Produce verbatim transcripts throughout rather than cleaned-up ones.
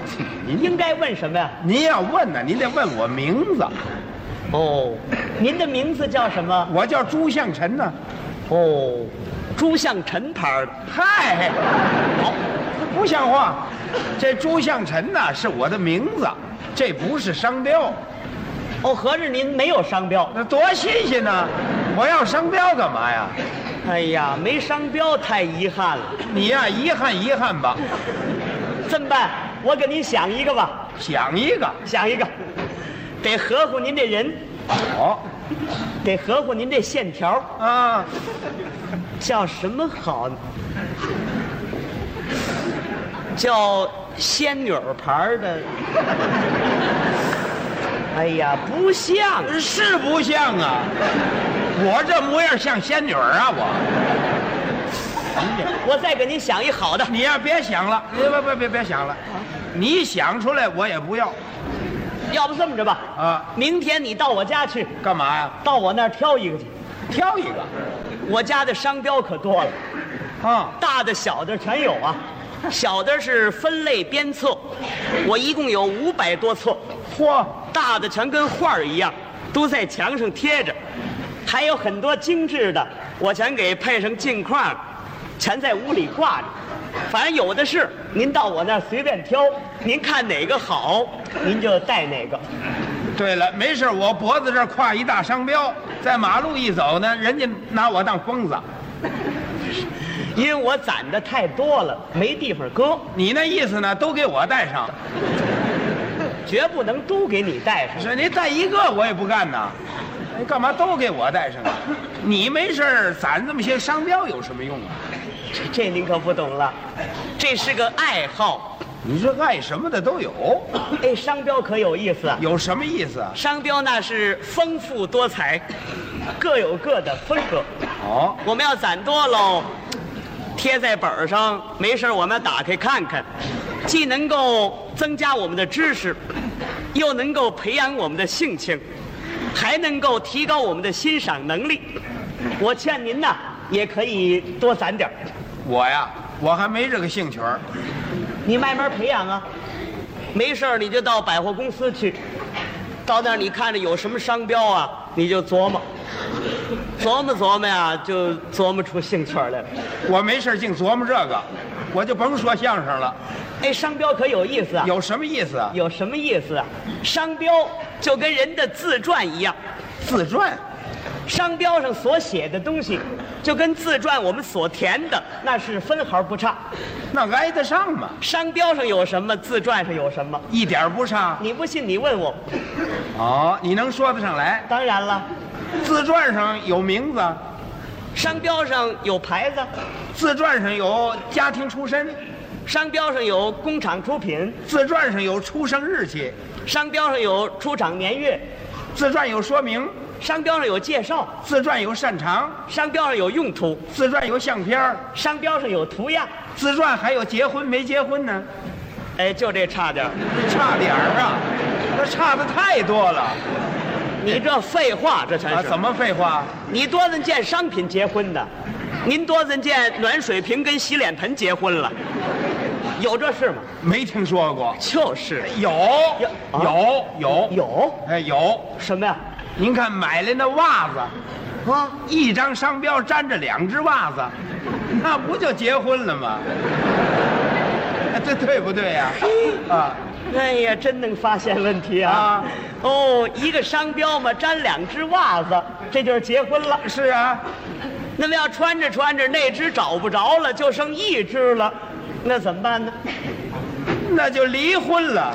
您应该问什么呀？ 您要问呢，您得问我名字。 哦，您的名字叫什么？ 我叫朱向臣呢。 哦，朱向臣牌的。 嗨，好，不像话。这朱向臣呢是我的名字，这不是商标。 哦，合着您没有商标？ 那多新鲜呢！我要商标干嘛呀？ 哎呀，没商标太遗憾了。 你呀，遗憾遗憾吧。 这么办？我给您想一个吧。 想一个， 想一个，得合乎您这人。 哦， 得合乎您这线条啊。 叫什么好呢？叫仙女牌的。哎呀，不像， 是不像啊！我这模样像仙女啊！我， 我再给您想一好的。 你呀，别想了，别别别别别想了，你想出来我也不要。 要不这么着吧， 啊， 明天你到我家去， 干嘛呀？ 到我那儿挑一个去。 挑一个？ 我家的商标可多了， 啊， 大的小的全有啊。小的是分类编册，我一共有五百多册。 嚯！ 大的全跟画儿一样，都在墙上贴着，还有很多精致的，我全给配上镜框，全在屋里挂着。反正有的是，您到我那儿随便挑，您看哪个好，您就带哪个。 对了，没事，我脖子这儿挎一大商标，在马路一走呢，人家拿我当疯子。 因为我攒的太多了，没地方搁。 你那意思呢？都给我带上， 绝不能都给你带上。 是你带一个我也不干呐。哎，干嘛都给我带上啊？你没事攒这么些商标有什么用啊？ 这这您可不懂了，这是个爱好。 你这爱什么的都有。 哎，商标可有意思啊！ 有什么意思啊？ 商标那是丰富多彩，各有各的风格。 哦， 我们要攒多喽，贴在本上，没事我们打开看看，既能够增加我们的知识，又能够培养我们的性情，还能够提高我们的欣赏能力。我劝您呐，也可以多攒点儿。 我呀，我还没这个兴趣儿。 你慢慢培养啊，没事儿你就到百货公司去，到那儿你看着有什么商标啊，你就琢磨，琢磨琢磨呀，就琢磨出兴趣来了。 我没事净琢磨这个，我就甭说相声了。 哎，商标可有意思啊！ 有什么意思啊？ 有什么意思啊？商标就跟人的自传一样， 自传。 商标上所写的东西，就跟自传我们所填的那是分毫不差。 那挨得上吗？ 商标上有什么，自传上有什么， 一点不差。 你不信你问我。 哦，你能说得上来？ 当然了， 自传上有名字， 商标上有牌子， 自传上有家庭出身， 商标上有工厂出品， 自传上有出生日期， 商标上有出厂年月， 自传有说明， 商标上有介绍， 自传有擅长， 商标上有用途， 自传有相片， 商标上有图样， 自传还有结婚没结婚呢。 哎，就这差点儿， 差点儿啊，那差的太多了。 你这废话，这全是、 啊、怎么废话？ 你多人见商品结婚的，您多人见暖水瓶跟洗脸盆结婚了，有这事吗？ 没听说过。 就是有有啊有有有， 哎有什么呀？ 您看买来那袜子， 啊， 一张商标粘着两只袜子，那不就结婚了吗？这对不对呀？啊， 哎呀，真能发现问题啊！ 啊哦，一个商标嘛，粘两只袜子，这就是结婚了。 是啊， 那么要穿着穿着那只找不着了，就剩一只了，那怎么办呢？ 那就离婚了。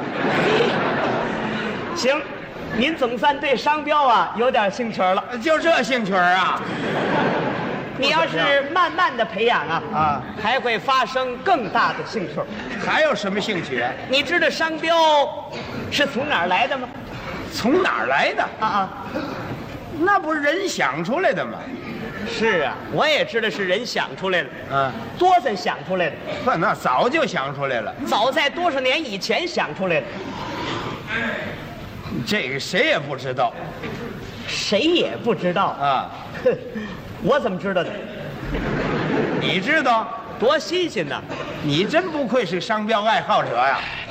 行，您总算对商标啊有点兴趣了。 就这兴趣啊？ 你要是慢慢的培养啊， 啊， 还会发生更大的兴趣。 还有什么兴趣？ 你知道商标是从哪儿来的吗？ 从哪儿来的？ 啊啊， 那不是人想出来的吗？ 是啊，我也知道是人想出来的， 嗯， 多森想出来的， 不，那早就想出来了。 早在多少年以前想出来的， 这个谁也不知道谁也不知道。 啊。 哼，我怎么知道的？ 你知道？ 多新鲜呐！ 你真不愧是商标爱好者呀！